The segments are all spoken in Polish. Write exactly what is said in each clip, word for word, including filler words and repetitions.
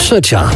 Trzecia.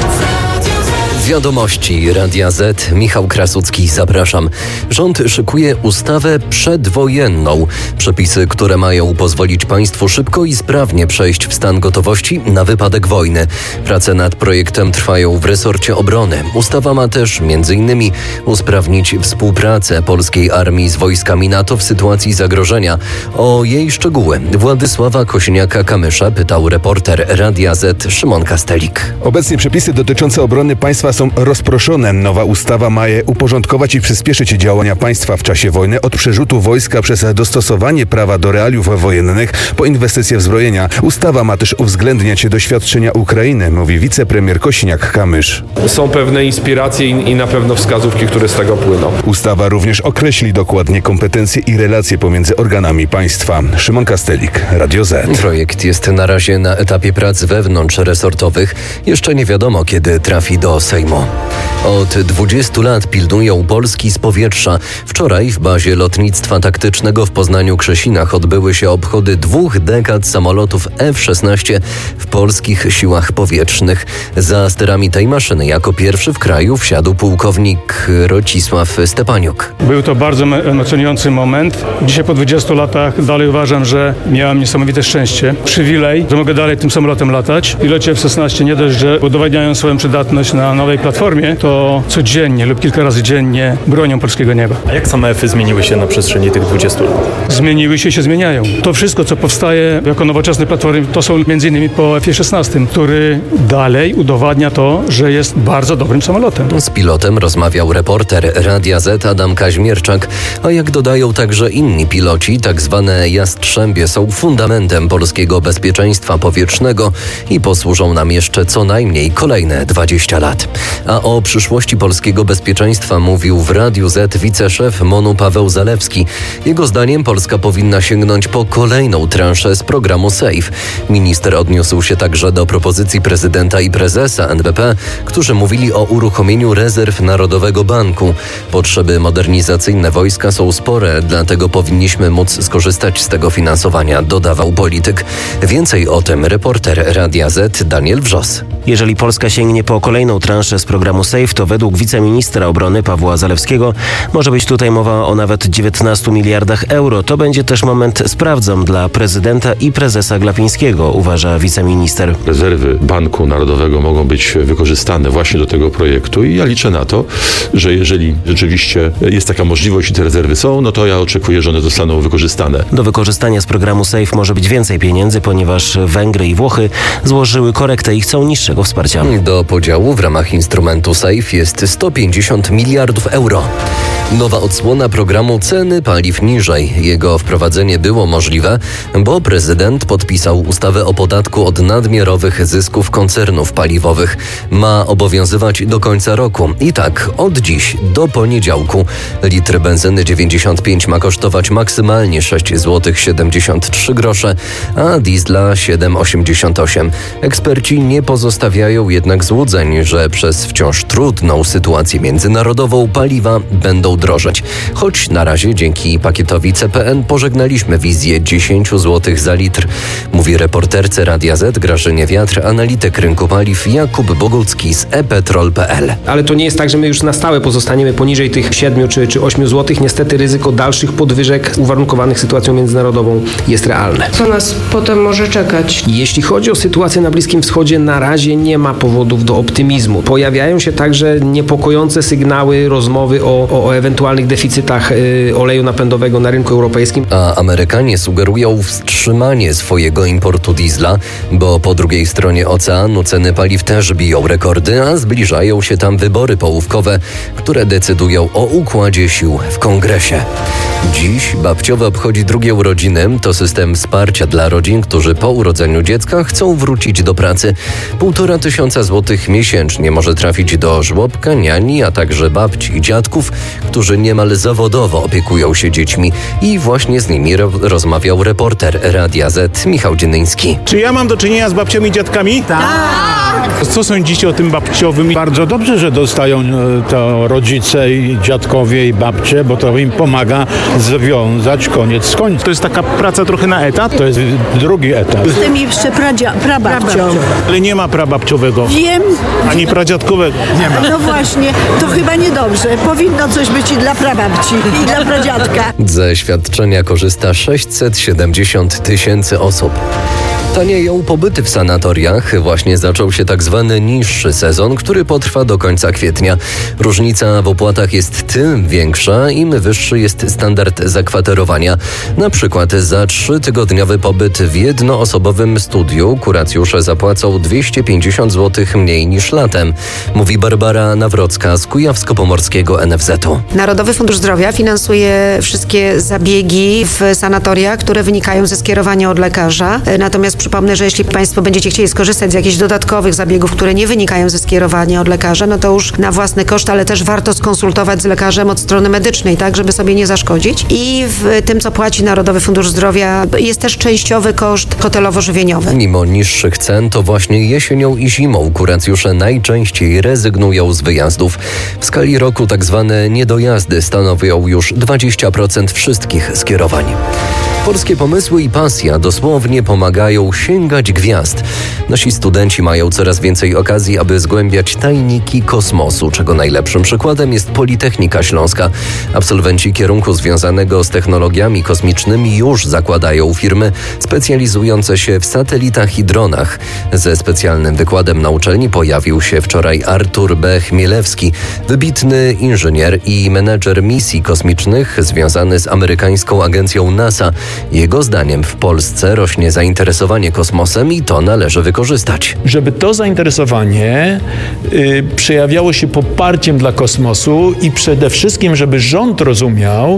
Wiadomości Radia Z. Michał Krasucki, zapraszam. Rząd szykuje ustawę przedwojenną. Przepisy, które mają pozwolić państwu szybko i sprawnie przejść w stan gotowości na wypadek wojny. Prace nad projektem trwają w resorcie obrony. Ustawa ma też między innymi usprawnić współpracę polskiej armii z wojskami NATO w sytuacji zagrożenia. O jej szczegóły Władysława Kosiniaka-Kamysza pytał reporter Radia Z Szymon Kastelik. Obecnie przepisy dotyczące obrony państwa są rozproszone. Nowa ustawa ma je uporządkować i przyspieszyć działania państwa w czasie wojny od przerzutu wojska przez dostosowanie prawa do realiów wojennych po inwestycje w zbrojenia. Ustawa ma też uwzględniać doświadczenia Ukrainy, mówi wicepremier Kosiniak-Kamysz. Są pewne inspiracje i na pewno wskazówki, które z tego płyną. Ustawa również określi dokładnie kompetencje i relacje pomiędzy organami państwa. Szymon Kastelik, Radio Z. Projekt jest na razie na etapie prac wewnątrzresortowych. Jeszcze nie wiadomo, kiedy trafi do Sejmu. Od dwudziestu lat pilnują Polski z powietrza. Wczoraj w bazie lotnictwa taktycznego w Poznaniu-Krzesinach odbyły się obchody dwóch dekad samolotów F szesnaście w polskich siłach powietrznych. Za sterami tej maszyny jako pierwszy w kraju wsiadł pułkownik Rocisław Stepaniuk. Był to bardzo emocjonujący moment. Dzisiaj po dwudziestu latach dalej uważam, że miałem niesamowite szczęście, przywilej, że mogę dalej tym samolotem latać. Piloci F szesnaście nie dość, że udowadniają swoją przydatność na nowej platformie, to codziennie lub kilka razy dziennie bronią polskiego nieba. A jak same F-y zmieniły się na przestrzeni tych dwudziestu lat? Zmieniły się, się zmieniają. To wszystko, co powstaje jako nowoczesne platformy, to są między innymi po F szesnaście, który dalej udowadnia to, że jest bardzo dobrym samolotem. Z pilotem rozmawiał reporter Radia Z Adam Kaźmierczak, a jak dodają także inni piloci, tak zwane jastrzębie są fundamentem polskiego bezpieczeństwa powietrznego i posłużą nam jeszcze co najmniej kolejne dwadzieścia lat. A o przyszłości polskiego bezpieczeństwa mówił w Radiu Z wiceszef M O N-u Paweł Zalewski. Jego zdaniem Polska powinna sięgnąć po kolejną transzę z programu SAFE. Minister odniósł się także do propozycji prezydenta i prezesa N B P, którzy mówili o uruchomieniu rezerw Narodowego Banku. Potrzeby modernizacyjne wojska są spore, dlatego powinniśmy móc skorzystać z tego finansowania, dodawał polityk. Więcej o tym reporter Radia Z Daniel Wrzos. Jeżeli Polska sięgnie po kolejną transzę z programu SAFE, to według wiceministra obrony Pawła Zalewskiego może być tutaj mowa o nawet dziewiętnastu miliardach euro. To będzie też moment sprawdzam dla prezydenta i prezesa Glapińskiego, uważa wiceminister. Rezerwy Banku Narodowego mogą być wykorzystane właśnie do tego projektu i ja liczę na to, że jeżeli rzeczywiście jest taka możliwość i te rezerwy są, no to ja oczekuję, że one zostaną wykorzystane. Do wykorzystania z programu SAFE może być więcej pieniędzy, ponieważ Węgry i Włochy złożyły korektę i chcą niższego wsparcia. Do podziału w ramach instrumentu SAFE jest sto pięćdziesiąt miliardów euro. Nowa odsłona programu Ceny paliw niżej. Jego wprowadzenie było możliwe, bo prezydent podpisał ustawę o podatku od nadmiarowych zysków koncernów paliwowych. Ma obowiązywać do końca roku. I tak od dziś do poniedziałku litr benzyny dziewięćdziesiąt pięć ma kosztować maksymalnie sześć złotych siedemdziesiąt trzy grosze, a diesla siedem osiemdziesiąt osiem. Eksperci nie pozostawiają jednak złudzeń, że przez wciąż trudną sytuację międzynarodową paliwa będą drożeć. Choć na razie dzięki pakietowi C P N pożegnaliśmy wizję dziesięć złotych za litr. Mówi reporterce Radia Z Grażynie Wiatr analityk rynku paliw Jakub Bogucki z e petrol kropka p l. Ale to nie jest tak, że my już na stałe pozostaniemy poniżej tych siedmiu czy, czy ośmiu złotych. Niestety ryzyko dalszych podwyżek uwarunkowanych sytuacją międzynarodową jest realne. Co nas potem może czekać? Jeśli chodzi o sytuację na Bliskim Wschodzie, na razie nie ma powodów do optymizmu. Pojawiają się także niepokojące sygnały, rozmowy o, o, o ewentualnych deficytach y, oleju napędowego na rynku europejskim. A Amerykanie sugerują wstrzymanie swojego importu diesla, bo po drugiej stronie oceanu ceny paliw też biją rekordy, a zbliżają się tam wybory połówkowe, które decydują o układzie sił w Kongresie. Dziś babciowe obchodzi drugie urodziny. To system wsparcia dla rodzin, którzy po urodzeniu dziecka chcą wrócić do pracy. Półtora tysiąca złotych miesięcznie może trafić do żłobka, niani, a także babci i dziadków, którzy niemal zawodowo opiekują się dziećmi. I właśnie z nimi ro- rozmawiał reporter Radia Z Michał Dzienyński. Czy ja mam do czynienia z babciami i dziadkami? Tak! Co sądzicie o tym babciowym? Bardzo dobrze, że dostają to rodzice i dziadkowie i babcie, bo to im pomaga związać koniec z końcem. To jest taka praca trochę na etat? To jest drugi etap. Jestem jeszcze pradzia, prababcią. Ale nie ma prababciowego. Wiem. Ani pradziadkowego. Nie ma. No właśnie, to chyba niedobrze. Powinno coś być i dla prababci, i dla pradziadka. Ze świadczenia korzysta sześćset siedemdziesiąt tysięcy osób. Tanieją pobyty w sanatoriach. Właśnie zaczął się tak zwany niższy sezon, który potrwa do końca kwietnia. Różnica w opłatach jest tym większa, im wyższy jest standard zakwaterowania. Na przykład za trzytygodniowy pobyt w jednoosobowym studiu kuracjusze zapłacą dwieście pięćdziesiąt złotych mniej niż latem, mówi Barbara Nawrocka z Kujawsko-Pomorskiego N F Z u. Narodowy Fundusz Zdrowia finansuje wszystkie zabiegi w sanatoriach, które wynikają ze skierowania od lekarza. Natomiast przypomnę, że jeśli Państwo będziecie chcieli skorzystać z jakichś dodatkowych zabiegów, które nie wynikają ze skierowania od lekarza, no to już na własny koszt, ale też warto skonsultować z lekarzem od strony medycznej, tak, żeby sobie nie zaszkodzić. I w tym, co płaci Narodowy Fundusz Zdrowia, jest też częściowy koszt hotelowo-żywieniowy. Mimo niższych cen, to właśnie jesienią i zimą kuracjusze najczęściej rezygnują z wyjazdów. W skali roku tak zwane niedojazdy stanowią już dwadzieścia procent wszystkich skierowań. Polskie pomysły i pasja dosłownie pomagają sięgać gwiazd. Nasi studenci mają coraz więcej okazji, aby zgłębiać tajniki kosmosu, czego najlepszym przykładem jest Politechnika Śląska. Absolwenci kierunku związanego z technologiami kosmicznymi już zakładają firmy specjalizujące się w satelitach i dronach. Ze specjalnym wykładem na uczelni pojawił się wczoraj Artur B. Chmielewski, wybitny inżynier i menedżer misji kosmicznych związany z amerykańską agencją NASA. Jego zdaniem w Polsce rośnie zainteresowanie kosmosem i to należy wykorzystać. Żeby to zainteresowanie y, przejawiało się poparciem dla kosmosu i przede wszystkim, żeby rząd rozumiał,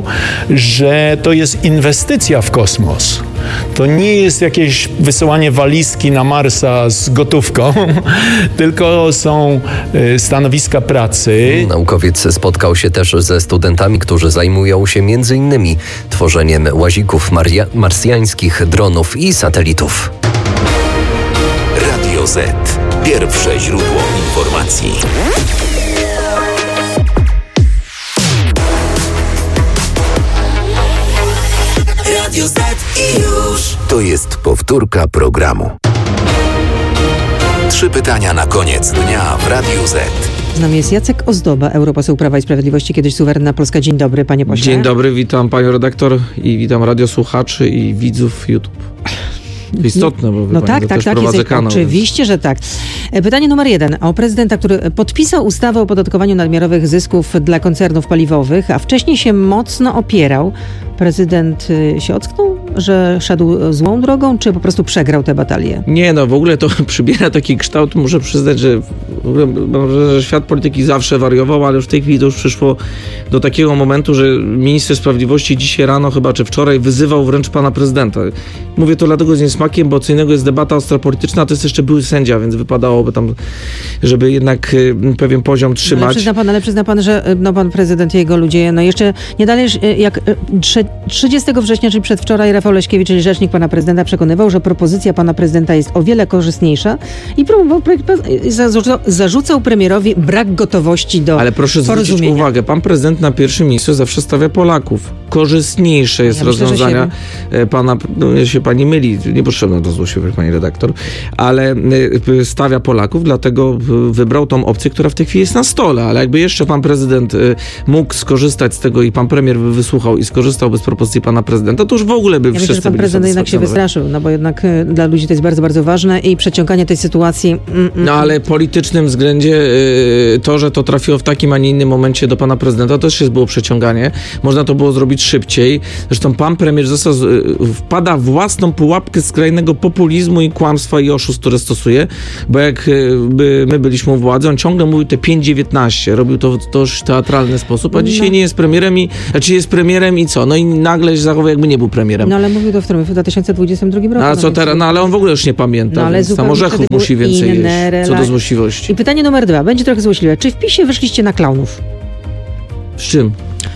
że to jest inwestycja w kosmos. To nie jest jakieś wysyłanie walizki na Marsa z gotówką, tylko są y, stanowiska pracy. Naukowiec spotkał się też ze studentami, którzy zajmują się między innymi tworzeniem łazików maria- marsjańskich, dronów i satelitów. Radio Z. Pierwsze źródło informacji. Radio Z i już. To jest powtórka programu. Trzy pytania na koniec dnia w Radiu Z. Z nami jest Jacek Ozdoba, europoseł Prawa i Sprawiedliwości, kiedyś suwerenna Polska. Dzień dobry, panie pośle. Dzień dobry, witam panią redaktor i witam radiosłuchaczy i widzów YouTube. Istotne, bo no pani, tak, tak, też tak, prowadzę jest, kanał. oczywiście, Więc... że tak. Pytanie numer jeden. O prezydenta, który podpisał ustawę o podatkowaniu nadmiarowych zysków dla koncernów paliwowych, a wcześniej się mocno opierał. Prezydent się ocknął, że szedł złą drogą, czy po prostu przegrał tę batalię? Nie, no w ogóle to przybiera taki kształt, muszę przyznać, że, że świat polityki zawsze wariował, ale już w tej chwili to już przyszło do takiego momentu, że minister sprawiedliwości dzisiaj rano chyba, czy wczoraj wyzywał wręcz pana prezydenta. Mówię to dlatego z niesmakiem, bo co innego jest debata ostropolityczna, a to jest jeszcze były sędzia, więc wypadałoby tam, żeby jednak pewien poziom trzymać. Ale przyzna pan, ale przyzna pan, że no, pan prezydent i jego ludzie, no jeszcze nie dalej jak trzydziestego września, czyli przedwczoraj, Rafał Leśkiewicz, czyli rzecznik pana prezydenta, przekonywał, że propozycja pana prezydenta jest o wiele korzystniejsza i próbował, zarzucał, zarzucał premierowi brak gotowości do Ale proszę zwrócić porozumienia. uwagę, pan prezydent na pierwszym miejscu zawsze stawia Polaków. Korzystniejsze jest Ja myślę, rozwiązania pana, no się pani myli, niepotrzebna do złośliwej pani redaktor, ale stawia Polaków, dlatego wybrał tą opcję, która w tej chwili jest na stole, ale jakby jeszcze pan prezydent mógł skorzystać z tego i pan premier by wysłuchał i skorzystałby z propozycji pana prezydenta, to już w ogóle by ja wszyscy myślę, że pan byli prezydent jednak się wystraszył, no bo jednak y, dla ludzi to jest bardzo, bardzo ważne i przeciąganie tej sytuacji... Mm, mm, no ale w politycznym względzie y, to, że to trafiło w takim, a nie innym momencie do pana prezydenta, to też jest było przeciąganie. Można to było zrobić szybciej. Zresztą pan premier został, y, wpada w własną pułapkę skrajnego populizmu i kłamstwa i oszustw, które stosuje, bo jak y, by my byliśmy u władzy, on ciągle mówił te pięć dziewiętnaście, robił to w dość teatralny sposób, a dzisiaj no. nie jest premierem i, znaczy jest premierem i co? No i nagle się zachował, jakby nie był premierem. No ale mówił to w, w dwa tysiące dwudziestym drugim roku. No, a co teraz? No ale on w ogóle już nie pamięta, no, ale więc tam orzechów musi więcej jeść, rela... co do złośliwości. I pytanie numer dwa, będzie trochę złośliwe. Czy w PiSie wyszliście na klaunów? Z czym?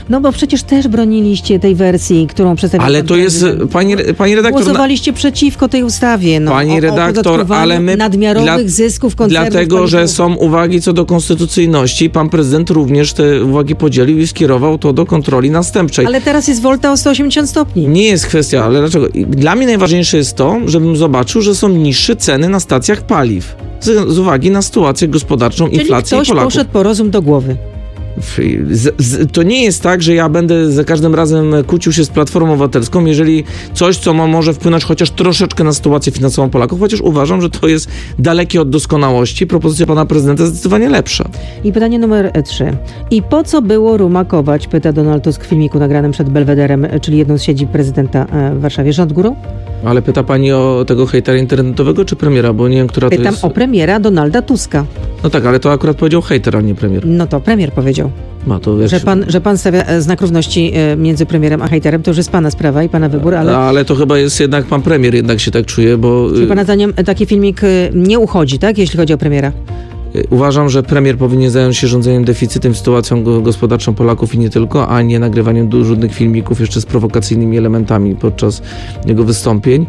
No bo przecież też broniliście tej wersji, którą przedstawił Ale pan to jest, prezydent. pani, pani redaktor... Głosowaliście przeciwko tej ustawie. No, Pani o, redaktor, o ale my... nadmiarowych dla, zysków koncernów. Dlatego, że są uwagi co do konstytucyjności. Pan prezydent również te uwagi podzielił i skierował to do kontroli następczej. Ale teraz jest wolta o sto osiemdziesiąt stopni. Nie jest kwestia, ale dlaczego? Dla mnie najważniejsze jest to, żebym zobaczył, że są niższe ceny na stacjach paliw. Z, z uwagi na sytuację gospodarczą, Czyli inflację ktoś Polaków. poszedł po rozum do głowy. Z, z, to nie jest tak, że ja będę za każdym razem kłócił się z Platformą Obywatelską, jeżeli coś, co ma, może wpłynąć chociaż troszeczkę na sytuację finansową Polaków, chociaż uważam, że to jest dalekie od doskonałości. Propozycja pana prezydenta jest zdecydowanie lepsza. I pytanie numer trzy. I po co było rumakować, pyta Donald Tusk w filmiku nagranym przed Belwederem, czyli jedną z siedzib prezydenta w Warszawie. Rząd górą? Ale pyta pani o tego hejtera internetowego czy premiera, bo nie wiem, która Pytam to jest... o premiera Donalda Tuska. No tak, ale to akurat powiedział hejter, a nie premier. No to premier powiedział. No to wiesz... Że pan, że pan stawia znak równości między premierem a hejterem, to już jest pana sprawa i pana wybór, ale... Ale to chyba jest jednak pan premier, jednak się tak czuje, bo... Czyli pana zdaniem taki filmik nie uchodzi, tak? Jeśli chodzi o premiera? Uważam, że premier powinien zająć się rządzeniem deficytem, sytuacją gospodarczą Polaków i nie tylko, a nie nagrywaniem różnych filmików jeszcze z prowokacyjnymi elementami podczas jego wystąpień.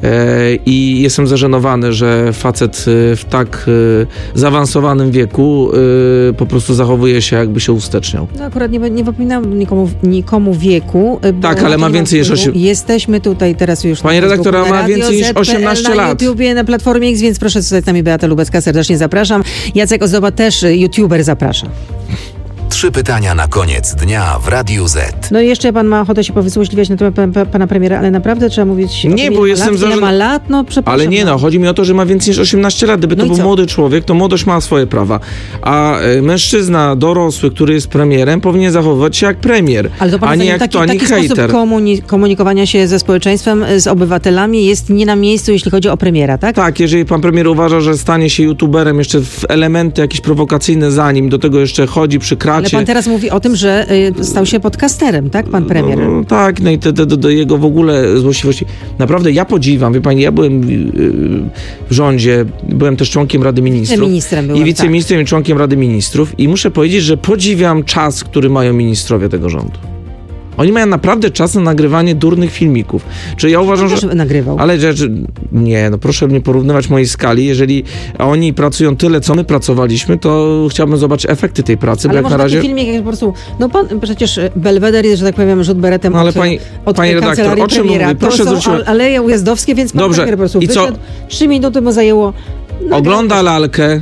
I jestem zażenowany, że facet w tak zaawansowanym wieku po prostu zachowuje się, jakby się usteczniał. No akurat nie, nie wypominam nikomu, nikomu wieku. Tak, ale ma więcej niż osiem... Jesteśmy tutaj teraz już... Pani redaktora ma więcej niż osiemnaście lat. Na YouTubie, na Platformie X, więc proszę zostać z nami. Beata Lubecka, serdecznie zapraszam. Jacek Ozdoba też, youtuber, zaprasza. Trzy pytania na koniec dnia w Radiu Z. No i jeszcze pan ma ochotę się powysłuchliwać na temat pa, pa, pana premiera, ale naprawdę trzeba mówić... Nie, bo jestem lat, za... Ile ma lat? No przepraszam. Ale nie, no, chodzi mi o to, że ma więcej niż osiemnaście lat. Gdyby no to był co? młody człowiek, to młodość ma swoje prawa. A y, mężczyzna dorosły, który jest premierem, powinien zachowywać się jak premier, ale to pan a nie jak taki, to, a nie taki hejter. sposób komuni- komunikowania się ze społeczeństwem, z obywatelami jest nie na miejscu, jeśli chodzi o premiera, tak? Tak, jeżeli pan premier uważa, że stanie się youtuberem, jeszcze w elementy jakieś prowokacyjne za nim, do tego jeszcze chodzi przy kracie. Ale pan teraz mówi o tym, że y, stał się podcasterem, tak, pan premier? No, tak, no i te, te, te, te jego w ogóle złośliwości. Naprawdę ja podziwiam, wie pani, ja byłem w rządzie, byłem też członkiem Rady Ministrów. Wiceministrem byłem, I wiceministrem tak. i członkiem Rady Ministrów i muszę powiedzieć, że podziwiam czas, który mają ministrowie tego rządu. Oni mają naprawdę czas na nagrywanie durnych filmików. Czy ja uważam, że... nagrywał. Ale że, że... Nie, no proszę nie porównywać mojej skali. Jeżeli oni pracują tyle, co my pracowaliśmy, to chciałbym zobaczyć efekty tej pracy, ale bo jak może na razie... taki filmik, jak po prostu... No pan, przecież Belweder jest, że tak powiem, rzut beretem no, ale od, pani, od pani redaktor, o czym premiera. mówi? Proszę to są Aleje Ujazdowskie, więc pan Dobrze. premier po prostu I co? wyszedł, trzy minuty mu zajęło... Ogląda lalkę,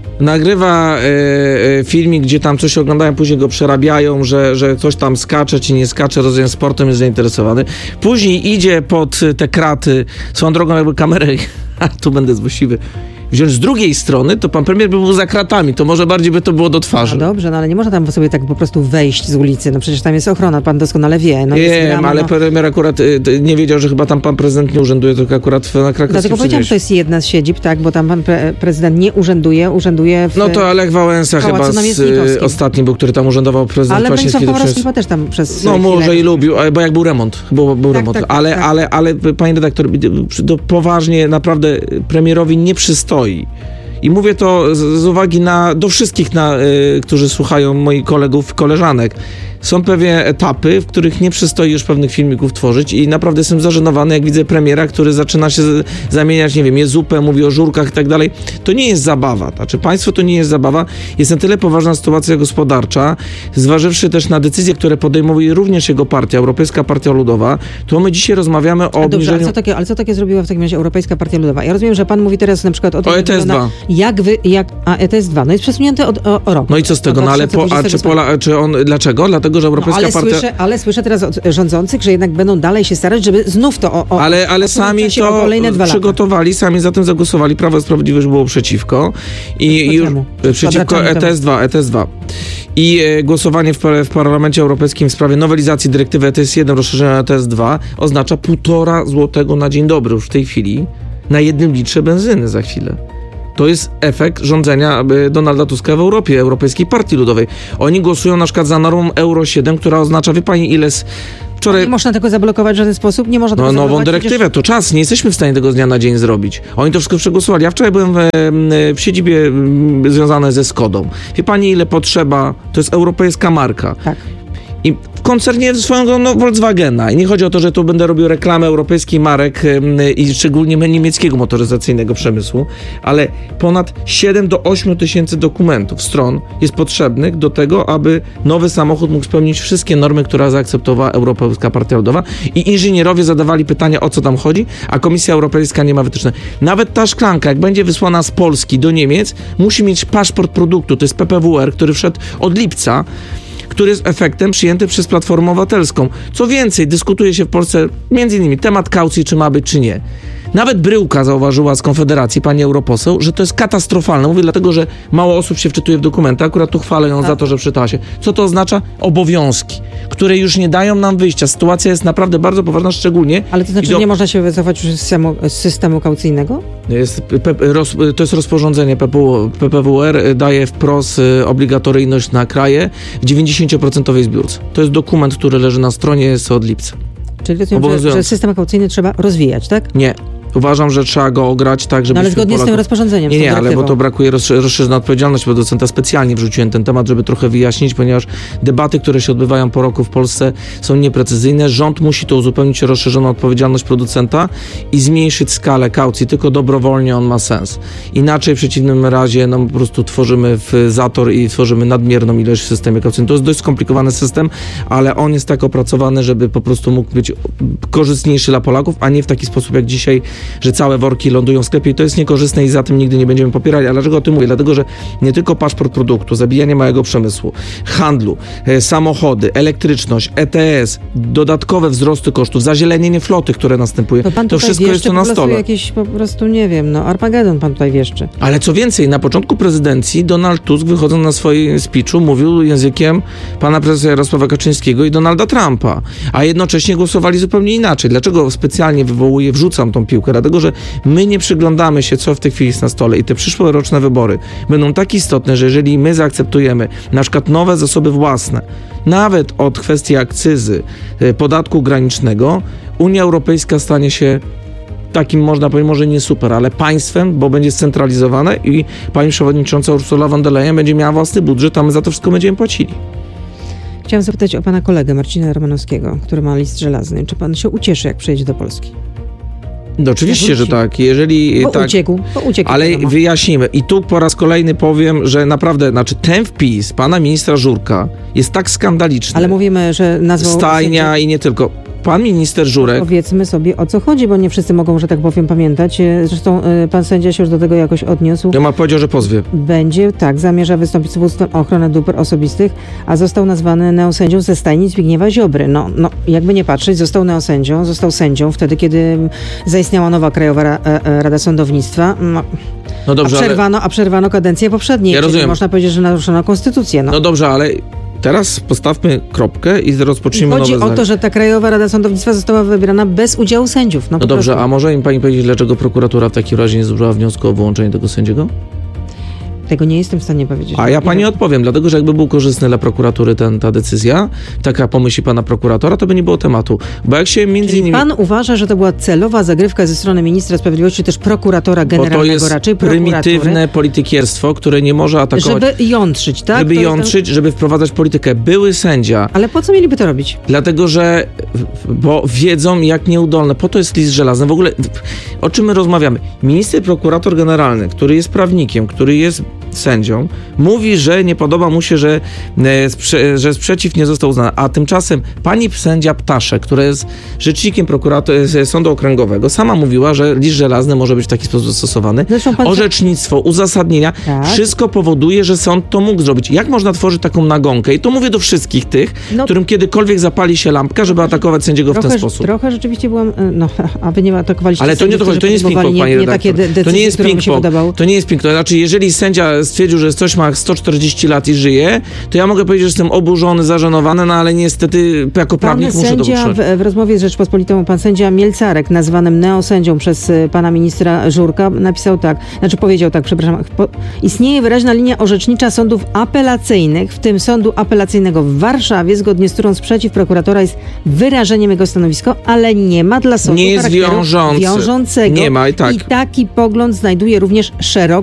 nagrywa e, e, filmik, gdzie tam coś oglądają, później go przerabiają, że, że ktoś tam skacze, czy nie skacze, rozumiem, sportem jest zainteresowany. Później idzie pod te kraty, swoją drogą jakby kamerę, a tu będę złośliwy, wziąć z drugiej strony, to pan premier by był za kratami, to może bardziej by to było do twarzy. No dobrze, no ale nie można tam sobie tak po prostu wejść z ulicy, no przecież tam jest ochrona, pan doskonale wie. No Wiem, ale no. premier akurat y, nie wiedział, że chyba tam pan prezydent nie urzęduje, tylko akurat na Krakowskim. Dlatego powiedziałam, że to jest jedna z siedzib, tak, bo tam pan pre- prezydent nie urzęduje, urzęduje w... No to Lech Wałęsa chyba z, y, ostatni był, który tam urzędował, prezydent ale Kwaśniewski. Ale Bronisław Komorowski chyba też tam przez No chwilę. może i lubił, bo jak był remont, był, był tak, remont, tak, ale, tak, ale, ale, ale pani redaktor, to poważnie naprawdę premierowi nie przystoi. I mówię to z, z uwagi na, do wszystkich, na, y, którzy słuchają moich kolegów, koleżanek. Są pewne etapy, w których nie przystoi już pewnych filmików tworzyć i naprawdę jestem zażenowany, jak widzę premiera, który zaczyna się z, zamieniać, nie wiem, je zupę, mówi o żurkach i tak dalej. To nie jest zabawa. Znaczy państwo to nie jest zabawa. Jest na tyle poważna sytuacja gospodarcza, zważywszy też na decyzje, które podejmuje również jego partia, Europejska Partia Ludowa, to my dzisiaj rozmawiamy o obniżeniu... Dobrze, ale co, takie, ale co takie zrobiła w takim razie Europejska Partia Ludowa? Ja rozumiem, że pan mówi teraz na przykład o tym, o E T S dwa. Jak wy, jak, a E T S dwa, no jest przesunięty od, o, o rok. No i co z tego? No ale po, a czy, Pola, czy on, dlaczego? Dlatego, że Europejska no, ale Partia... Słyszę, ale słyszę teraz od rządzących, że jednak będą dalej się starać, żeby znów to o, o, Ale, ale sami to przygotowali, sami za tym zagłosowali. Prawo i Sprawiedliwość było przeciwko. I już przeciwko E T S dwa, E T S dwa. I e, głosowanie w, w Parlamencie Europejskim w sprawie nowelizacji dyrektywy E T S jeden, rozszerzenia E T S dwa oznacza półtora złotego na dzień dobry już w tej chwili na jednym litrze benzyny za chwilę. To jest efekt rządzenia Donalda Tuska w Europie, Europejskiej Partii Ludowej. Oni głosują na przykład za normą Euro siedem, która oznacza, wie pani, ile z... Wczoraj... Nie można tego zablokować w żaden sposób? Nie można tego No nową dyrektywę, przecież... to czas. Nie jesteśmy w stanie tego z dnia na dzień zrobić. Oni to wszystko przegłosowali. Ja wczoraj byłem w, w siedzibie związanej ze Skodą. Wie pani, ile potrzeba? To jest europejska marka. Tak. I w koncernie swoją no, Volkswagena. I nie chodzi o to, że tu będę robił reklamę europejskich marek yy, i szczególnie niemieckiego motoryzacyjnego przemysłu, ale ponad siedem do ośmiu tysięcy dokumentów, stron jest potrzebnych do tego, aby nowy samochód mógł spełnić wszystkie normy, które zaakceptowała Europejska Partia Ludowa, i inżynierowie zadawali pytania, o co tam chodzi, a Komisja Europejska nie ma wytycznych. Nawet ta szklanka, jak będzie wysłana z Polski do Niemiec, musi mieć paszport produktu, to jest P P W R, który wszedł od lipca, który jest efektem przyjęty przez Platformę Obywatelską. Co więcej, dyskutuje się w Polsce między innymi temat kaucji, czy ma być, czy nie. Nawet Bryłka zauważyła z Konfederacji, pani europoseł, że to jest katastrofalne. Mówię dlatego, że mało osób się wczytuje w dokumenty. Akurat tu chwalę ją za to, że wczytała się. Co to oznacza? Obowiązki, które już nie dają nam wyjścia. Sytuacja jest naprawdę bardzo poważna, szczególnie... Ale to znaczy, do... że nie można się wycofać już z systemu, z systemu kaucyjnego? Jest, P, roz, to jest rozporządzenie P P W R, daje wprost obligatoryjność na kraje w dziewięćdziesiąt procent zbiórce. To jest dokument, który leży na stronie, jest od lipca. Czyli rozumiem, że, że system kaucyjny trzeba rozwijać, tak? Nie. Uważam, że trzeba go ograć tak, żeby... No ale zgodnie Polaków... z tym rozporządzeniem. Nie, nie, ale bo to brakuje rozszerzonej odpowiedzialności producenta. Specjalnie wrzuciłem ten temat, żeby trochę wyjaśnić, ponieważ debaty, które się odbywają po roku w Polsce, są nieprecyzyjne. Rząd musi to uzupełnić o rozszerzoną odpowiedzialność producenta i zmniejszyć skalę kaucji. Tylko dobrowolnie on ma sens. Inaczej w przeciwnym razie no, po prostu tworzymy w zator i tworzymy nadmierną ilość w systemie kaucyjnym. To jest dość skomplikowany system, ale on jest tak opracowany, żeby po prostu mógł być korzystniejszy dla Polaków, a nie w taki sposób jak dzisiaj, że całe worki lądują w sklepie i to jest niekorzystne i za tym nigdy nie będziemy popierali. A dlaczego o tym mówię? Dlatego, że nie tylko paszport produktu, zabijanie małego przemysłu, handlu, e, samochody, elektryczność, E T S, dodatkowe wzrosty kosztów, zazielenienie floty, które następuje, to, to wszystko jest to na stole. Jakiś po prostu, nie wiem, no Armagedon pan tutaj wieszczy. Ale co więcej, na początku prezydencji Donald Tusk, wychodząc na swoim speechu, mówił językiem pana prezesa Jarosława Kaczyńskiego i Donalda Trumpa, a jednocześnie głosowali zupełnie inaczej. Dlaczego specjalnie wywołuję, wrzucam tą piłkę? Dlatego, że my nie przyglądamy się, co w tej chwili jest na stole i te przyszłoroczne wybory będą tak istotne, że jeżeli my zaakceptujemy na przykład nowe zasoby własne, nawet od kwestii akcyzy, podatku granicznego, Unia Europejska stanie się takim, można powiedzieć, może nie super, ale państwem, bo będzie scentralizowane i pani przewodnicząca Ursula von der Leyen będzie miała własny budżet, a my za to wszystko będziemy płacili. Chciałam zapytać o pana kolegę Marcina Romanowskiego, który ma list żelazny. Czy pan się ucieszy, jak przyjedzie do Polski? No oczywiście, że tak. Jeżeli bo tak, uciekł, bo uciekł. Ale wyjaśnimy. I tu po raz kolejny powiem, że naprawdę, znaczy ten wpis pana ministra Żurka jest tak skandaliczny. Ale mówimy, że nazwał... Stajnia i nie tylko. Pan minister Żurek... Powiedzmy sobie, o co chodzi, bo nie wszyscy mogą, że tak powiem, pamiętać. Zresztą y, pan sędzia się już do tego jakoś odniósł. Ja ma powiedział, że pozwie. Będzie, tak, zamierza wystąpić z powództwem o ochronę dóbr osobistych, a został nazwany neosędzią ze stajni Zbigniewa Ziobry. No, no, jakby nie patrzeć, został neosędzią, został sędzią wtedy, kiedy zaistniała nowa Krajowa Ra- Rada Sądownictwa. No. No dobrze, a, przerwano, ale... a przerwano kadencję poprzedniej, ja czyli rozumiem. można powiedzieć, że naruszono konstytucję. No, no dobrze, ale... Teraz postawmy kropkę i rozpocznijmy nowe zdanie. Chodzi o to, że ta Krajowa Rada Sądownictwa została wybrana bez udziału sędziów. No, no dobrze, a może im pani powiedzieć, dlaczego prokuratura w takim razie nie złożyła wniosku o wyłączenie tego sędziego? Tego nie jestem w stanie powiedzieć. A ja pani odpowiem, dlatego że jakby był korzystny dla prokuratury ten, ta decyzja, taka pomyśli pana prokuratora, to by nie było tematu. Bo jak się między Czyli innymi... pan uważa, że to była celowa zagrywka ze strony ministra sprawiedliwości, też prokuratora generalnego, bo to jest raczej prymitywne politykierstwo, które nie może atakować... Żeby jątrzyć, tak? Żeby to jątrzyć, ten... żeby wprowadzać politykę. Były sędzia. Ale po co mieliby to robić? Dlatego, że bo wiedzą, jak nieudolne. Po to jest list żelazny. W ogóle o czym my rozmawiamy? Minister prokurator generalny, który jest prawnikiem, który jest sędzią, mówi, że nie podoba mu się, że, e, że sprzeciw nie został uznany. A tymczasem pani sędzia Ptaszek, która jest rzecznikiem prokurator- Sądu Okręgowego, sama mówiła, że list żelazny może być w taki sposób zastosowany. Pan... Orzecznictwo, uzasadnienia, tak. Wszystko powoduje, że sąd to mógł zrobić. Jak można tworzyć taką nagonkę? I to mówię do wszystkich tych, no, którym kiedykolwiek zapali się lampka, żeby atakować sędziego trochę, w ten sposób. Trochę rzeczywiście byłam, no, a wy nie atakowaliście ale to nie, sędziów, to, to nie jest ping-pong, nie, pani nie redaktor. Takie de- to nie jest ping-pong. To nie jest ping-pong. Znaczy, jeżeli sędzia stwierdził, że coś ma sto czterdzieści lat i żyje, to ja mogę powiedzieć, że jestem oburzony, zażenowany, no ale niestety jako prawnik muszę to sędzia w, w rozmowie z Rzeczpospolitą, pan sędzia Mielcarek, nazywanym neosędzią przez pana ministra Żurka, napisał tak, znaczy powiedział tak, przepraszam, po, istnieje wyraźna linia orzecznicza sądów apelacyjnych, w tym Sądu Apelacyjnego w Warszawie, zgodnie z którą sprzeciw prokuratora jest wyrażeniem jego stanowiska, ale nie ma dla sądu nie jest wiążący. wiążącego. Nie ma i tak. I taki pogląd znajduje również szerokie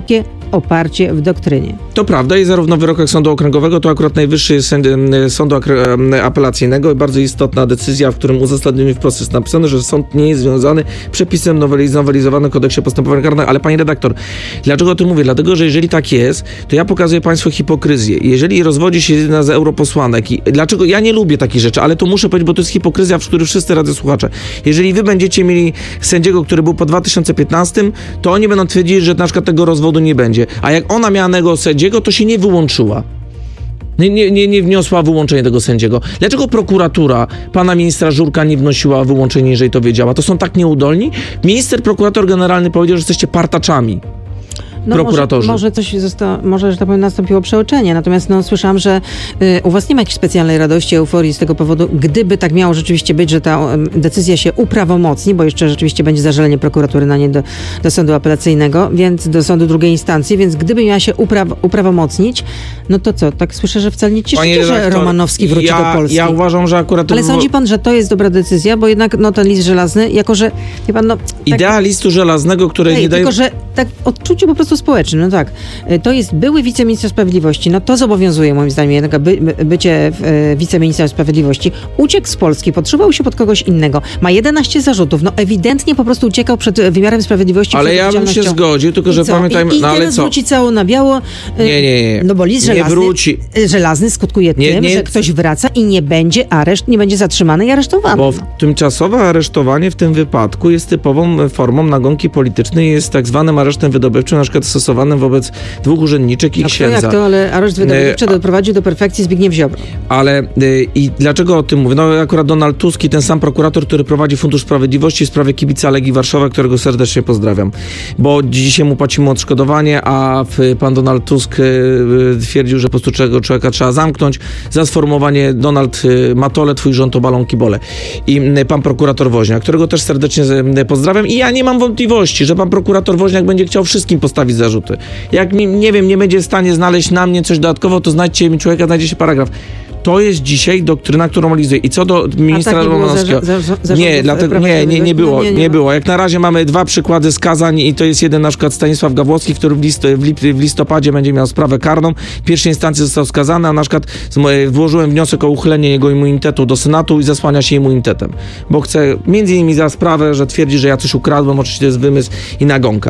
oparcie w doktrynie. To prawda i zarówno w wyrokach Sądu Okręgowego, to akurat Najwyższy Sądu Apelacyjnego, bardzo istotna decyzja, w którym uzasadnieniu wprost jest napisane, że sąd nie jest związany przepisem znowelizowanym w kodeksie postępowania karnego. Ale pani redaktor, dlaczego o tym mówię? Dlatego, że jeżeli tak jest, to ja pokazuję państwu hipokryzję. Jeżeli rozwodzi się jedna z europosłanek i dlaczego ja nie lubię takich rzeczy, ale to muszę powiedzieć, bo to jest hipokryzja, w której wszyscy radiosłuchacze. Jeżeli wy będziecie mieli sędziego, który był po dwa tysiące piętnastym, to oni będą twierdzić, że na przykład tego rozwodu nie będzie. A jak ona miała tego sędziego, to się nie wyłączyła. Nie, nie, nie, nie wniosła o wyłączenie tego sędziego. Dlaczego prokuratura pana ministra Żurka nie wnosiła o wyłączenie, jeżeli to wiedziała? To są tak nieudolni? Minister, prokurator generalny powiedział, że jesteście partaczami. No prokuratorzy. Może, może coś zosta- może, że tak powiem, nastąpiło przeoczenie. Natomiast no, słyszałam, że y, u was nie ma jakiejś specjalnej radości, euforii z tego powodu. Gdyby tak miało rzeczywiście być, że ta um, decyzja się uprawomocni, bo jeszcze rzeczywiście będzie zażalenie prokuratury na nie do, do sądu apelacyjnego, więc do sądu drugiej instancji, więc gdyby miała się upraw- uprawomocnić, no to co? Tak słyszę, że wcale nie cieszycie, że Romanowski wróci ja, do Polski. Ja uważam, że akurat... Ale sądzi pan, że to jest dobra decyzja, bo jednak no, ten list żelazny, jako że... Wie pan, no, tak, idea listu żelaznego, który Ej, nie daje... Tylko, że tak w odczuciu po prostu społecznym, no tak. To jest były wiceminister sprawiedliwości, no to zobowiązuje moim zdaniem jednak by, by, bycie e, wiceministrem sprawiedliwości. Uciekł z Polski, podszywał się pod kogoś innego. Ma jedenaście zarzutów, no ewidentnie po prostu uciekał przed wymiarem sprawiedliwości. Ale ja bym się zgodził, tylko że pamiętajmy... I, i no, ale teraz co? wróci cało na biało. E, nie, nie, nie. No bo list nie żelazny, wróci. żelazny skutkuje nie, tym, nie, że ktoś wraca i nie będzie areszt, nie będzie zatrzymany i aresztowany. Bo tymczasowe aresztowanie w tym wypadku jest typową formą nagonki politycznej, jest tak zwanym aresztem wydobywczym, na przykład stosowanym wobec dwóch urzędniczek i no księdza. Jak to, ale areszt wydobywczy e, doprowadził do perfekcji Zbigniew Ziobro. Ale y, i dlaczego o tym mówię? No akurat Donald Tusk i ten sam prokurator, który prowadzi Fundusz Sprawiedliwości w sprawie kibica Legii Warszawa, którego serdecznie pozdrawiam. Bo dzisiaj mu płacimy odszkodowanie, a pan Donald Tusk y, twierdził, że po prostu czego człowieka trzeba zamknąć za sformułowanie Donald y, Matole, twój rząd to balonki bole. I y, pan prokurator Woźniak, którego też serdecznie y, pozdrawiam i ja nie mam wątpliwości, że pan prokurator Woźniak będzie chciał wszystkim postawić zarzuty. Jak mi, nie wiem, nie będzie w stanie znaleźć na mnie coś dodatkowo, to znajdźcie mi człowieka, znajdzie się paragraf. To jest dzisiaj doktryna, którą realizuje. I co do ministra Romanowskiego... Za, za, za, nie, dlatego, nie, nie, nie było, nie, nie, nie było. Jak na razie mamy dwa przykłady skazań i to jest jeden na przykład Stanisław Gawłowski, który w, list, w, lip, w listopadzie będzie miał sprawę karną. W pierwszej instancji został skazany, a na przykład włożyłem wniosek o uchylenie jego immunitetu do Senatu i zasłania się immunitetem. Bo chce, między innymi za sprawę, że twierdzi, że ja coś ukradłem, oczywiście to jest wymysł i nagonka.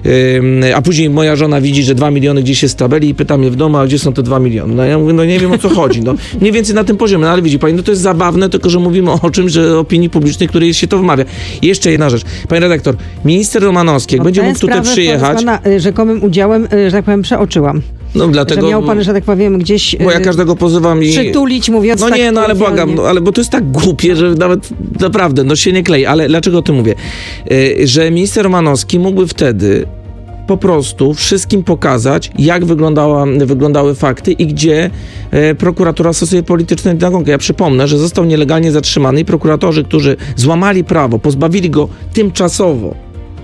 Ym, a później moja żona widzi, że dwa miliony gdzieś jest w tabeli i pyta mnie w domu, a gdzie są te dwa miliony? No ja mówię, no nie wiem o co chodzi. No. Mniej więcej na tym poziomie, no ale widzi pani, no to jest zabawne, tylko że mówimy o czymś, że opinii publicznej, której się to wymawia. I jeszcze jedna rzecz. Panie redaktor, minister Romanowski, jak no będzie mógł tutaj przyjechać... Z pana rzekomym udziałem, że tak powiem, przeoczyłam. No dlatego... Że miał pan, że tak powiem, gdzieś... Bo ja każdego pozywam i... Przytulić, mówiąc No tak nie, no ale błagam, no, ale bo to jest tak głupie, że nawet naprawdę, no się nie klei. Ale dlaczego o tym mówię? Yy, że minister Romanowski mógłby wtedy po prostu wszystkim pokazać, jak wyglądała, wyglądały fakty i gdzie e, prokuratura stosuje polityczną nagonkę. Ja przypomnę, że został nielegalnie zatrzymany i prokuratorzy, którzy złamali prawo, pozbawili go tymczasowo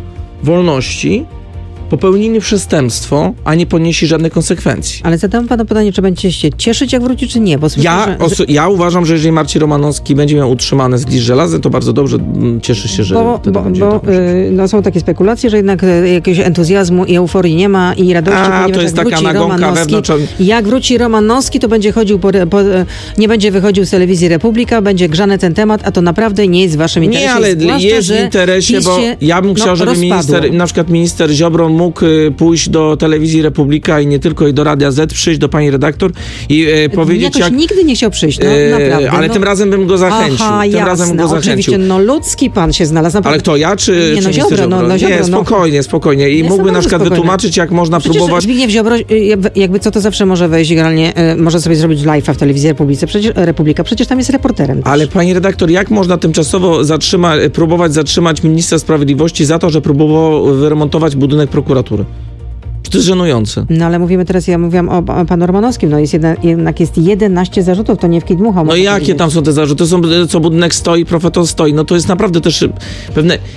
wolności, popełnili przestępstwo, a nie ponieśli żadnych konsekwencji. Ale zadam panu pytanie, czy będziecie się cieszyć, jak wróci, czy nie? Bo słyszę, ja, że... oso- ja uważam, że jeżeli Marcin Romanowski będzie miał utrzymane z list żelazny, to bardzo dobrze, cieszę się, że bo, bo, będzie bo tak y, no, są takie spekulacje, że jednak y, jakiegoś entuzjazmu i euforii nie ma i radości, a, ponieważ to jest jak taka wróci nagonka Romanowski, wewnątrz... jak wróci Romanowski, to będzie chodził po, po, nie będzie wychodził z telewizji Republika, będzie grzany ten temat, a to naprawdę nie jest w waszym interesie. Nie, ale zwłaszcza, jest w interesie, bo ja bym chciał, no, żeby rozpadło. minister, na przykład minister Ziobro mógł pójść do telewizji Republika i nie tylko, i do Radia Z, przyjść do pani redaktor i e, powiedzieć Jakoś jak... nigdy nie chciał przyjść, no e, naprawdę. Ale no. tym razem bym go zachęcił. Aha, tym jasne, razem go zachęcił. Oczywiście, no ludzki pan się znalazł. Naprawdę. Ale kto, ja czy, nie, czy no, Ziobro, Ziobro? No, no, Ziobro, nie, spokojnie, spokojnie. I nie mógłby na przykład spokojnie. wytłumaczyć, jak można Przecież próbować... Zbigniew Ziobro, jakby co, to zawsze może wejść generalnie, może sobie zrobić live'a w telewizji Republice, przecież, Republika, przecież tam jest reporterem. Ale pani redaktor, jak można tymczasowo zatrzyma, próbować zatrzymać ministra sprawiedliwości za to, że próbował wyremontować budynek prokuratury? To jest żenujące. No ale mówimy teraz, ja mówiłam o, o panu Romanowskim, no jest jedna, jednak jest jedenaście zarzutów, to nie w kij dmuchał. No i jakie tam są te zarzuty? To są, co budynek stoi, profetor stoi, no to jest naprawdę też pewne...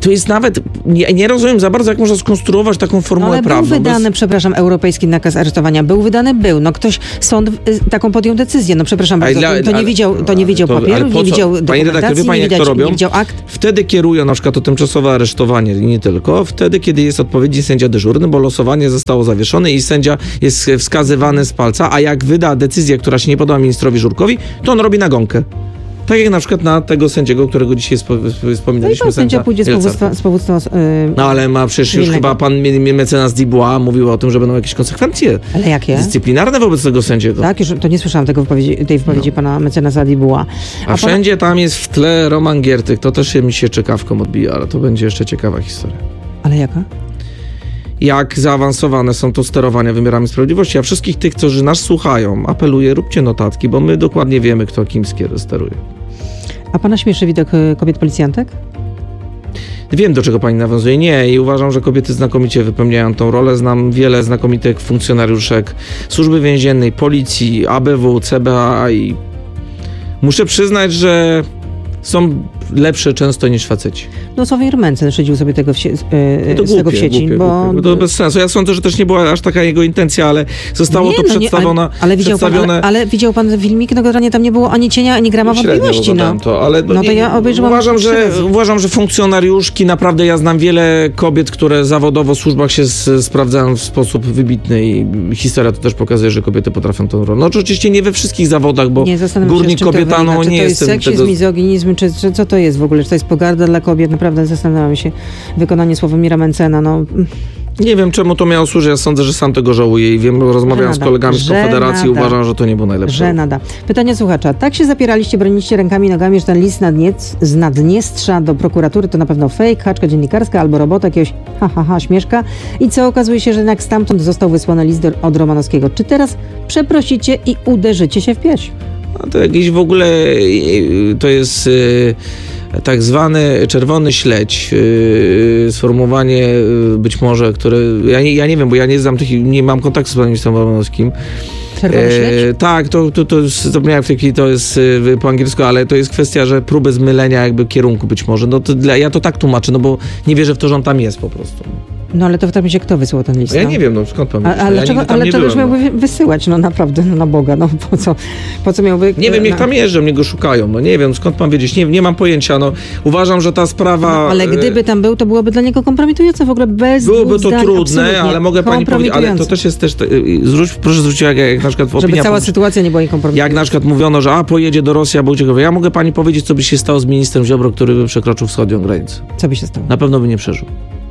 to jest nawet, nie, nie rozumiem za bardzo, jak można skonstruować taką formułę no, ale prawną. był wydany, bez... przepraszam, europejski nakaz aresztowania. Był wydany, był. No ktoś, sąd y, taką podjął decyzję. No przepraszam bardzo, dla, to, to nie widział, to nie widział to, papieru, nie widział Pani redaktor, wie pani, nie, jak widać, to robią? nie widział akt. Wtedy kierują na przykład to tymczasowe aresztowanie i nie tylko, wtedy, kiedy jest odpowiedni sędzia dyżurny, bo losowanie zostało zawieszone i sędzia jest wskazywany z palca, a jak wyda decyzję, która się nie podoba ministrowi Żurkowi, to on robi nagonkę. Tak jak na przykład na tego sędziego, którego dzisiaj spo, wspominaliśmy. No i sędzia pójdzie z powództwa, z powództwa yy, No ale ma przecież już chyba pan mecenas Dubois mówił o tym, że będą jakieś konsekwencje ale jakie? dyscyplinarne wobec tego sędziego. Tak, już to nie słyszałam tego wypowiedzi, tej wypowiedzi no. pana mecenasa Dubois. A, a wszędzie pan... tam jest w tle Roman Giertych. To też się mi się czekawką odbija, ale to będzie jeszcze ciekawa historia. Ale jaka? Jak zaawansowane są to sterowania wymiarami sprawiedliwości. A wszystkich tych, którzy nas słuchają, apeluję, róbcie notatki, bo my dokładnie wiemy, kto kim steruje. A pana śmieszy widok kobiet policjantek? Wiem, do czego pani nawiązuje. Nie, i uważam, że kobiety znakomicie wypełniają tą rolę. Znam wiele znakomitych funkcjonariuszek Służby Więziennej, Policji, A B W, C B A i muszę przyznać, że są lepsze często niż faceci. No Sławomir Mencen szydził sobie tego w, sie- yy, z głupie, tego w sieci, głupie, bo... głupie. To bez sensu. Ja sądzę, że też nie była aż taka jego intencja, ale zostało nie, to no przedstawione. Nie, ale, ale, widział pan, ale, ale widział pan filmik, no generalnie tam nie było ani cienia, ani grama wątpliwości. No. To, ale no, no to nie, ja obejrzałam uważam, że, uważam, że funkcjonariuszki, naprawdę ja znam wiele kobiet, które zawodowo w służbach się z, sprawdzają w sposób wybitny i historia to też pokazuje, że kobiety potrafią tą rolę. No oczywiście nie we wszystkich zawodach, bo nie, górnik kobieta, no nie nie jest jestem seksizm, tego... mizoginizm, czy, czy co to jest w ogóle? Czy to jest pogarda dla kobiet? Naprawdę zastanawiam się. Wykonanie Sławomira Mencena, no... Nie wiem, czemu to miało służyć. Ja sądzę, że sam tego żałuję i wiem, rozmawiałem z kolegami z Konfederacji i uważam, że to nie było najlepsze. Że nada. Pytanie słuchacza. Tak się zapieraliście, broniliście rękami i nogami, że ten list Naddniec- z Naddniestrza do prokuratury to na pewno fake, haczka dziennikarska albo robota jakiegoś ha, ha, ha, śmieszka. I co okazuje się, że jednak stamtąd został wysłany list do, od Romanowskiego. Czy teraz przeprosicie i uderzycie się w pierś? No to jakiś w ogóle to jest... Yy... tak zwany czerwony śledź, yy, sformułowanie yy, być może, które, ja nie, ja nie wiem, bo ja nie znam tych, nie mam kontaktu z panem ministrem Romanowskim. Czerwony śledź? E, tak, to, to, to jest, zapomniałem w tej chwili, to jest yy, po angielsku, ale to jest kwestia, że próby zmylenia jakby kierunku być może. No to dla, ja to tak tłumaczę, no bo nie wierzę w to, że on tam jest po prostu. No ale to w takim razie kto wysłał ten list? Ja no? nie wiem, no skąd pan A, ale ja czego, ale czego już miałby no. wysyłać? No naprawdę, no na Boga, no po co, po co miałby... Nie wiem, niech na... tam jeżdżą, niech go szukają, no nie wiem, skąd pan wiedzieć, nie, nie mam pojęcia, no uważam, że ta sprawa... No, ale gdyby tam był, to byłoby dla niego kompromitujące w ogóle bez Byłoby to zdań, trudne, ale mogę pani powiedzieć, ale to też jest też, zwróć, proszę zwrócić uwagę, jak, jak na przykład... Żeby cała sytuacja nie była kompromitująca. Jak na przykład mówiono, że a, pojedzie do Rosji, albo uciekł. Ja mogę pani powiedzieć, co by się stało z ministrem Ziobro, który by przekroczył wschodnią granicę. Co by się stało? Na pewno by nie przeżył.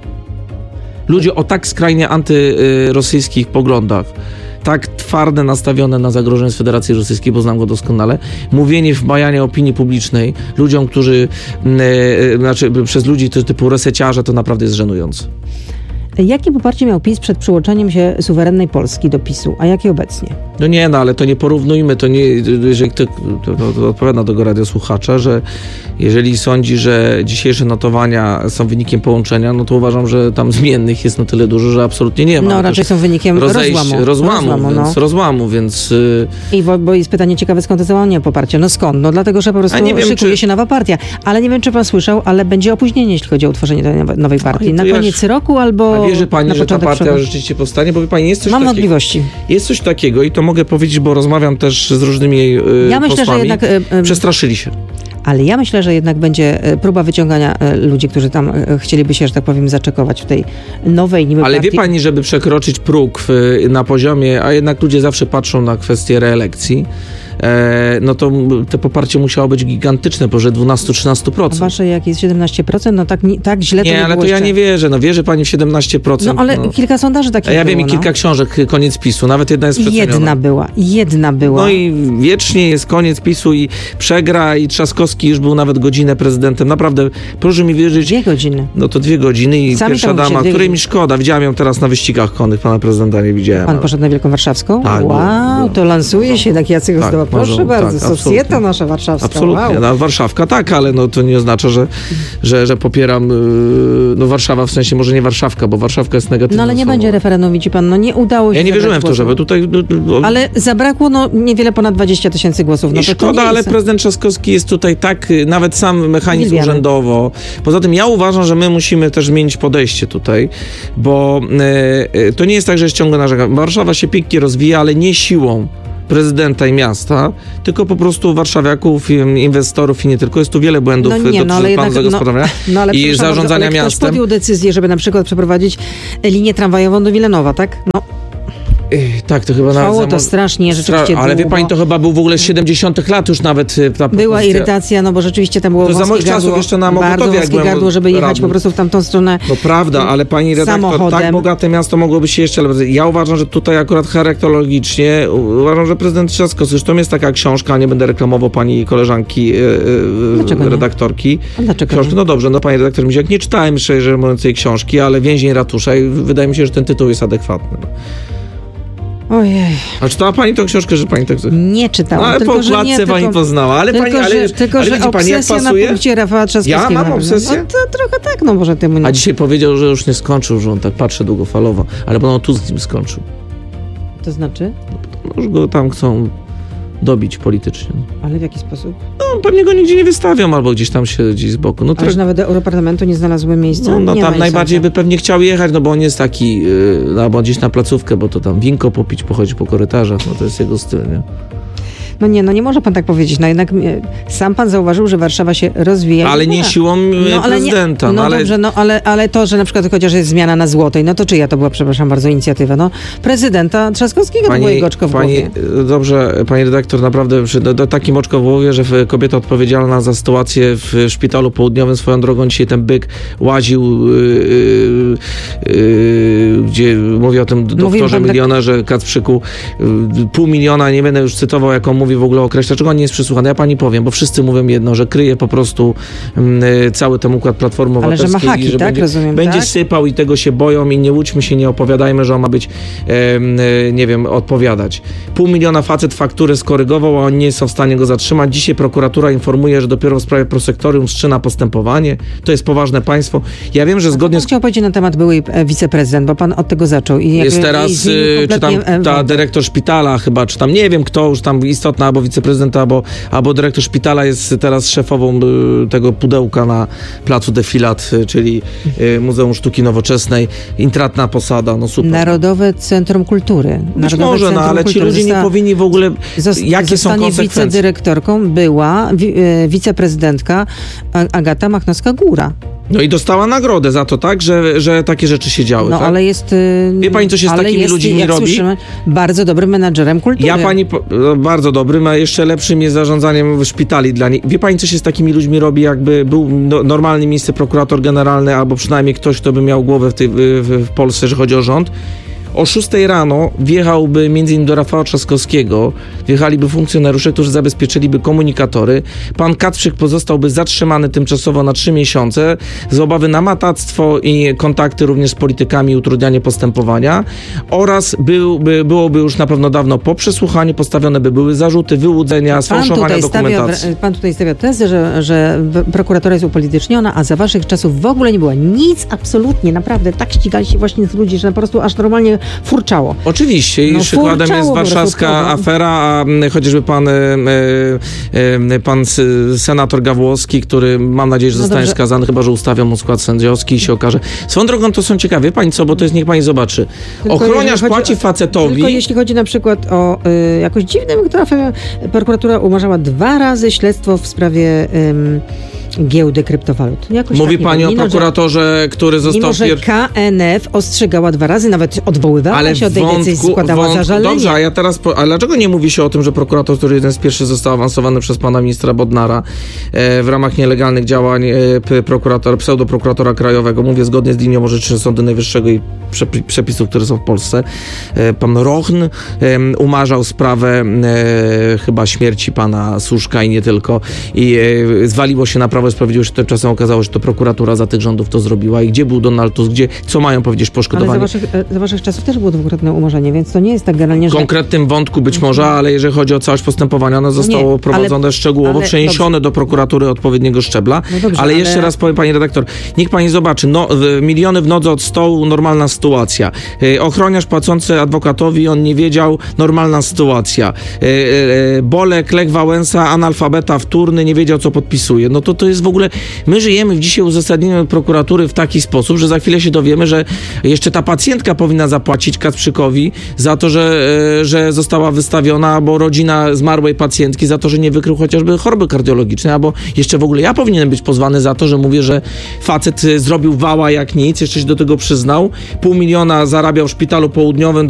Ludzie o tak skrajnie antyrosyjskich poglądach, tak twarde nastawione na zagrożenie z Federacji Rosyjskiej, bo znam go doskonale, mówienie w bajanie opinii publicznej ludziom, którzy, yy, znaczy przez ludzi typu reseciarze, to naprawdę jest żenujące. Jakie poparcie miał PiS przed przyłączeniem się suwerennej Polski do PiSu, a jakie obecnie? No nie, no ale to nie porównujmy, to nie, jeżeli to, to, to, to odpowiada tego radiosłuchacza, że jeżeli sądzi, że dzisiejsze notowania są wynikiem połączenia, no to uważam, że tam zmiennych jest na tyle dużo, że absolutnie nie ma. No raczej są wynikiem rozejść, rozłamu. Rozłamu, rozłamu, więc, no. rozłamu, więc... Yy... I bo, bo jest pytanie ciekawe, skąd to załamanie poparcie? No skąd? No dlatego, że po prostu wiem, szykuje czy... się nowa partia. Ale nie wiem, czy pan słyszał, ale będzie opóźnienie, jeśli chodzi o utworzenie tej nowej partii. Oj, na koniec ja... roku albo... A wierzy pani, na że ta partia przodu? rzeczywiście powstanie? Bo wie pani, jest coś Mam takiego, wątpliwości. Jest coś takiego i to mogę powiedzieć, bo rozmawiam też z różnymi yy, ja myślę, posłami. Że jednak, yy, Przestraszyli się. Ale ja myślę, że jednak będzie próba wyciągania ludzi, którzy tam chcieliby się, że tak powiem, zaczekować w tej nowej niby Ale partii. wie pani, żeby przekroczyć próg w, na poziomie, a jednak ludzie zawsze patrzą na kwestię reelekcji, e, no to te poparcie musiało być gigantyczne, powyżej dwanaście do trzynastu procent. A wasze jak jest siedemnaście procent, no tak, tak źle to nie, nie ale było to ja jeszcze. nie wierzę, no wierzy pani w siedemnaście procent. No ale no. kilka sondaży takich A ja było, wiem i kilka no. książek, koniec PiSu, nawet jedna jest przeceniona. Jedna była, jedna była. No i wiecznie jest koniec PiSu i przegra i Trzaskowski już był nawet godzinę prezydentem. Naprawdę, proszę mi wierzyć. Dwie godziny. No to dwie godziny i Sami pierwsza dama, której godziny. mi szkoda. Widziałem ją teraz na wyścigach konnych, pana prezydenta nie widziałem. Pan ale... poszedł na Wielką Warszawską? Tak, wow, było, było. to lansuje się tak Jacek tak. Ozdoba. Proszę Może, bardzo, tak, Societa nasza warszawska. Absolutnie, wow. no, Warszawka tak, ale no, to nie oznacza, że, że, że popieram yy, no, Warszawa, w sensie może nie Warszawka, bo Warszawka jest negatywna. No ale nie słowo. będzie referendum, widzi pan, no nie udało się. Ja nie wierzyłem w to, głosu. żeby tutaj... No, no, Ale zabrakło no niewiele ponad dwadzieścia tysięcy głosów. No I to to szkoda, nie ale jest. prezydent Trzaskowski jest tutaj tak, nawet sam mechanizm Uwielbiamy. urzędowo. Poza tym ja uważam, że my musimy też zmienić podejście tutaj, bo e, e, to nie jest tak, że jest ciągle narzekam. Warszawa się pięknie rozwija, ale nie siłą prezydenta i miasta, tylko po prostu warszawiaków, inwestorów i nie tylko. Jest tu wiele błędów No nie, no, ale do jednak, zagospodarowania no, no, ale i zarządzania ale miastem. Ktoś podjął decyzję, żeby na przykład przeprowadzić linię tramwajową do Wilanowa, tak? No. Tak, to chyba Trwało nawet... to strasznie, rzeczywiście Ale wie długo. pani, to chyba był w ogóle z siedemdziesiątych lat już nawet ta Była propozycja. irytacja, no bo rzeczywiście tam było To za wąskie moich czasów gardło, jeszcze na bardzo Mokotowie, jak wąskie byłem gardło, żeby jechać radnym. po prostu w tamtą stronę. To prawda, ale pani redaktor, samochodem. tak bogate miasto mogłoby się jeszcze lepiej. Ja uważam, że tutaj akurat charakterologicznie uważam, że prezydent Trzaskowski, zresztą jest taka książka, nie będę reklamował pani koleżanki yy, Dlaczego nie? redaktorki. A dlaczego Książki, nie? no dobrze, no pani redaktor Misiak, nie czytałem szczerze mówiąc tej książki, ale Więzień ratusza i wydaje mi się, że ten tytuł jest adekwatny. Ojej. A czytała pani tą książkę, że pani tak... Nie czytałam. No, ale tylko, po że okładce nie, pani tylko, poznała, ale tylko, pani... Ale, że, tylko, ale że widzi pani, jak obsesja pasuje? na punkcie Rafała Trzaskowskiego. Ja mam na pewno. obsesję? No, to trochę tak, no może temu nie... A dzisiaj powiedział, że już nie skończył, że on tak patrzy długofalowo, ale podobno Tusk z nim skończył. To znaczy? Może go tam chcą dobić politycznie. Ale w jaki sposób? No, pewnie go nigdzie nie wystawią, albo gdzieś tam siedzi z boku. No, Ale że nawet do Europarlamentu nie znalazły miejsca? no, no nie tam ma najbardziej sensu. by pewnie chciał jechać, no bo on jest taki, yy, albo gdzieś na placówkę, bo to tam winko popić, pochodzić po korytarzach, no to jest jego styl, nie? No nie, no nie może pan tak powiedzieć. No jednak e, sam pan zauważył, że Warszawa się rozwija. Ale i nie tyle. siłą no, ale prezydenta. Nie, no, no, ale... dobrze, no ale, ale to, że na przykład chociaż jest zmiana na Złotej, no to czyja to była, przepraszam bardzo, inicjatywa? No prezydenta Trzaskowskiego to było jego oczko w pani, głowie. Dobrze, pani redaktor, naprawdę przy do, do takim oczko w głowie, że kobieta odpowiedzialna za sytuację w szpitalu południowym, swoją drogą dzisiaj ten byk łaził, yy, yy, gdzie mówi o tym doktorze, pan milionerze Kacprzyku, yy, pół miliona, nie będę już cytował, jak on mówi w ogóle określa, czego on nie jest przysłuchany. Ja pani powiem, bo wszyscy mówią jedno, że kryje po prostu yy, cały ten układ Platformy Ale że Obywatelskiej. ma haki, i że tak? będzie, Rozumiem, będzie tak? sypał i tego się boją i nie łudźmy się, nie opowiadajmy, że on ma być, e, e, nie wiem, odpowiadać. Pół miliona facet faktury skorygował, a oni nie są w stanie go zatrzymać. Dzisiaj prokuratura informuje, że dopiero w sprawie prosektorium wszczyna postępowanie. To jest poważne państwo. Ja wiem, że zgodnie z... Chciał powiedzieć na temat byłej e, wiceprezydent, bo pan od tego zaczął. I jakby, Jest i teraz, zmienił y, czy tam kompletnie, e, ta wątek. dyrektor szpitala chyba, czy tam nie wiem kto, już tam istotna, albo wiceprezydent, albo, albo dyrektor szpitala jest teraz szefową y, tego pudełka na placu Defilat, y, czyli y, Muzeum Sztuki Nowoczesnej. Intratna posada, no super. Narodowe Centrum Kultury. Być Narodowe może, no Centrum ale ci Kultury ludzie nie została- powinni w ogóle... Zost- Jakie są zostanie konsekwencje? wicedyrektorką była wi- e, wiceprezydentka A- Agata Machnowska-Góra. No i dostała nagrodę za to, tak? Że, że takie rzeczy się działy, No tak? ale jest... y, Wie pani, co się z ale takimi jest, ludźmi jak robi? Słyszymy, bardzo dobrym menadżerem kultury. Ja pani, po- no, bardzo dobrym, a jeszcze lepszym jest zarządzaniem w szpitali dla nich. Wie pani, co się z takimi ludźmi robi, jakby był no, normalny miejsce prokurator generalny, albo przynajmniej ktoś, kto by miał głowę w, tej, w, w Polsce, że chodzi o rząd? O szóstej rano wjechałby między innymi do Rafała Trzaskowskiego, wjechaliby funkcjonariusze, którzy zabezpieczyliby komunikatory. Pan Kacprzyk pozostałby zatrzymany tymczasowo na trzy miesiące z obawy na matactwo i kontakty również z politykami i utrudnianie postępowania oraz byłby, byłoby już na pewno dawno po przesłuchaniu, postawione by były zarzuty wyłudzenia, Pan sfałszowania tutaj, stawia, dokumentacji. pan tutaj stawia tezę, że, że prokuratura jest upolityczniona, a za waszych czasów w ogóle nie było nic, absolutnie, naprawdę. Tak ścigali się właśnie z ludzi, że po prostu aż normalnie furczało. Oczywiście i No, przykładem furczało jest po prostu warszawska problem. afera, a m, chociażby pan, e, e, pan s- senator Gawłowski, który mam nadzieję, że No zostanie dobrze. skazany, chyba że ustawią mu skład sędziowski i się okaże. Swoją drogą to są ciekawe, wie pani co, bo to jest, niech pani zobaczy. Tylko Ochroniarz jeżeli chodzi płaci o- facetowi... Tylko jeśli chodzi na przykład o y, jakoś dziwnym trafem, prokuratura umarzała dwa razy śledztwo w sprawie ym, giełdy kryptowalut. Jakoś Mówi tak, pani o mimo, że- prokuratorze, który został... Mimo, że pier- K N F ostrzegała dwa razy, nawet odwoływała Ale się od tej decyzji, składała wątku- zażalenie. Dobrze, a ja teraz... Po, ale dlaczego nie mówi się o tym, że prokurator, który jeden z pierwszych został awansowany przez pana ministra Bodnara e, w ramach nielegalnych działań e, p- prokuratora, pseudoprokuratora krajowego, mówię zgodnie z linią orzeczeń Sądu Najwyższego i przepi- przepisów, które są w Polsce, e, pan Rochn e, umarzał sprawę e, chyba śmierci pana Suszka i nie tylko i e, zwaliło się na prawo Prawo i Sprawiedliwość, tymczasem okazało się, że to prokuratura za tych rządów to zrobiła i gdzie był Donald Tusk, gdzie, co mają powiedzieć poszkodowani. Ale za waszych, za waszych czasów też było dwukrotne umorzenie, więc to nie jest tak generalnie, W że... konkretnym wątku być może, ale jeżeli chodzi o całość postępowania, ono zostało nie, prowadzone ale, szczegółowo, ale, przeniesione dobrze. do prokuratury odpowiedniego szczebla. No dobrze, ale ale... jeszcze raz powiem, pani redaktor, niech pani zobaczy, no, miliony w nodze od stołu, normalna sytuacja. Yy, ochroniarz płacący adwokatowi, on nie wiedział, normalna sytuacja. Yy, yy, Bolek, Lech Wałęsa, analfabeta wtórny, nie wiedział, co podpisuje. No to to jest w ogóle... My żyjemy w dzisiaj uzasadnieniu prokuratury w taki sposób, że za chwilę się dowiemy, że jeszcze ta pacjentka powinna zapłacić Kacprzykowi za to, że, yy, że została wystawiona, albo rodzina zmarłej pacjentki za to, że nie wykrył chociażby choroby kardiologicznej, albo jeszcze w ogóle ja powinienem być pozwany za to, że mówię, że facet zrobił wała jak nic, jeszcze się do tego przyznał, pół miliona zarabiał w szpitalu południowym,